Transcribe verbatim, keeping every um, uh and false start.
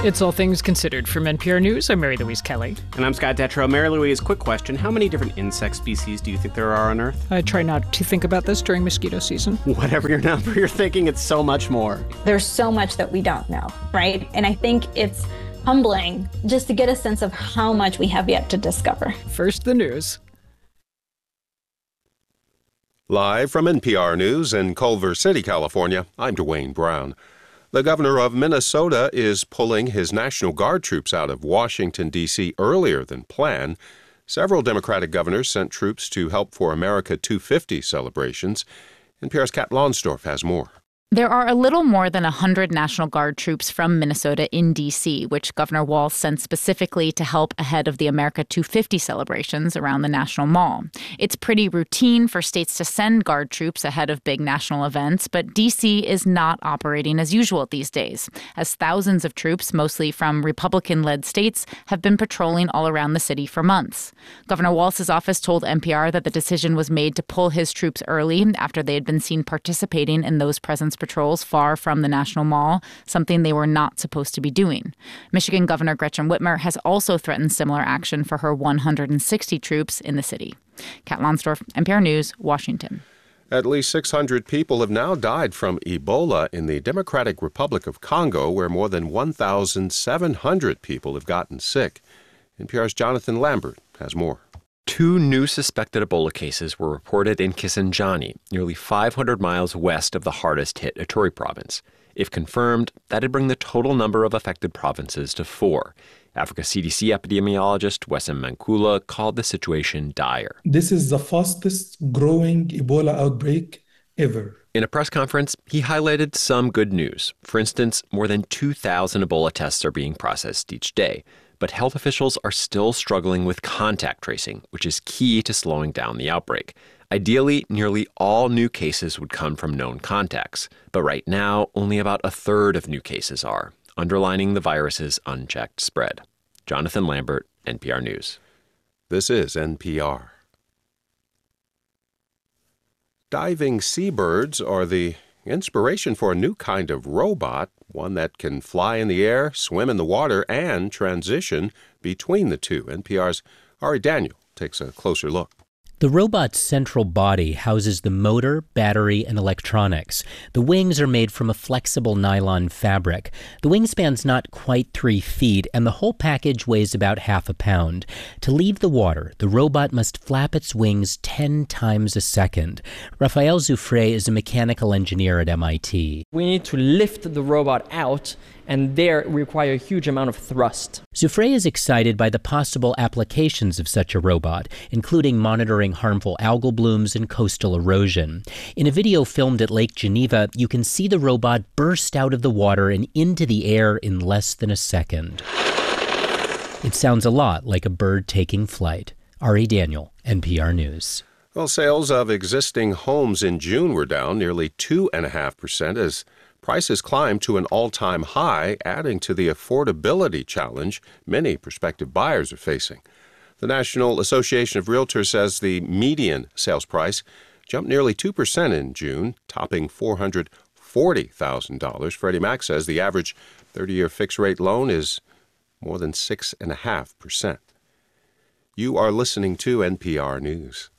It's All Things Considered. From N P R News, I'm Mary Louise Kelly. And I'm Scott Detrow. Mary Louise, quick question. How many different insect species do you think there are on Earth? I try not to think about this during mosquito season. Whatever your number, you're thinking it's so much more. There's so much that we don't know, right? And I think it's humbling just to get a sense of how much we have yet to discover. First, the news. Live from N P R News in Culver City, California, I'm Dwayne Brown. The governor of Minnesota is pulling his National Guard troops out of Washington, D C earlier than planned. Several Democratic governors sent troops to help for America two fifty celebrations. N P R's Kat Lonsdorf has more. There are a little more than one hundred National Guard troops from Minnesota in D C, which Governor Walz sent specifically to help ahead of the America two fifty celebrations around the National Mall. It's pretty routine for states to send Guard troops ahead of big national events, but D C is not operating as usual these days, as thousands of troops, mostly from Republican-led states, have been patrolling all around the city for months. Governor Walz's office told N P R that the decision was made to pull his troops early after they had been seen participating in those presence patrols far from the National Mall, something they were not supposed to be doing. Michigan Governor Gretchen Whitmer has also threatened similar action for her one hundred sixty troops in the city. Kat Lonsdorf, N P R News, Washington. At least six hundred people have now died from Ebola in the Democratic Republic of Congo, where more than one thousand seven hundred people have gotten sick. N P R's Jonathan Lambert has more. Two new suspected Ebola cases were reported in Kisangani, nearly five hundred miles west of the hardest-hit Ituri province. If confirmed, that'd bring the total number of affected provinces to four. Africa C D C epidemiologist Wessam Mankula called the situation dire. This is the fastest growing Ebola outbreak ever. In a press conference, he highlighted some good news. For instance, more than two thousand Ebola tests are being processed each day. But health officials are still struggling with contact tracing, which is key to slowing down the outbreak. Ideally, nearly all new cases would come from known contacts, but right now, only about a third of new cases are, underlining the virus's unchecked spread. Jonathan Lambert, N P R News. This is N P R. Diving seabirds are the inspiration for a new kind of robot, one that can fly in the air, swim in the water, and transition between the two. N P R's Ari Daniel takes a closer look. The robot's central body houses the motor, battery, and electronics. The wings are made from a flexible nylon fabric. The wingspan's not quite three feet, and the whole package weighs about half a pound. To leave the water, the robot must flap its wings ten times a second. Raphael Zoufré is a mechanical engineer at M I T. We need to lift the robot out, and there require a huge amount of thrust. Zoufré is excited by the possible applications of such a robot, including monitoring harmful algal blooms and coastal erosion. In a video filmed at Lake Geneva, you can see the robot burst out of the water and into the air in less than a second. It sounds a lot like a bird taking flight. Ari Daniel, N P R News. Well, sales of existing homes in June were down nearly two point five percent as prices climbed to an all-time high, adding to the affordability challenge many prospective buyers are facing. The National Association of Realtors says the median sales price jumped nearly two percent in June, topping four hundred forty thousand dollars. Freddie Mac says the average thirty-year fixed-rate loan is more than six point five percent. You are listening to N P R News.